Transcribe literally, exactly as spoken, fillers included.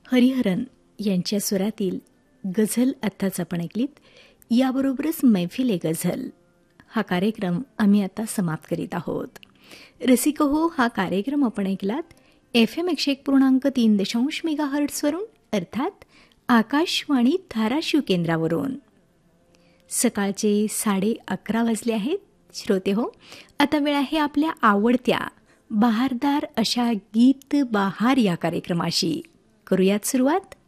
हरिहरन यांच्या स्वरातील गझल आत्ताच आपण ऐकलीत. याबरोबरच मैफिल ए गझल हा कार्यक्रम आम्ही आता समाप्त करीत आहोत. रसिक हो, हा कार्यक्रम आपण ऐकलात एफ एम एकशे एक पूर्णांक तीन दशांश मेगा हर्ट्सवरून, अर्थात आकाशवाणी धाराशिव केंद्रावरून. सकाळचे साडे अकरा वाजले आहेत. श्रोते हो, आता वेळ आहे आपल्या आवडत्या बहारदार अशा गीत बहार या कार्यक्रमाशी. करूयात सुरुवात.